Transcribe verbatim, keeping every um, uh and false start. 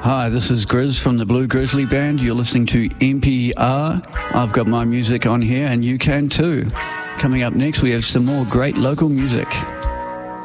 Hi, this is Grizz from the Blue Grizzly Band. You're listening to N P R. I've got my music on here and you can too. Coming up next, we have some more great local music.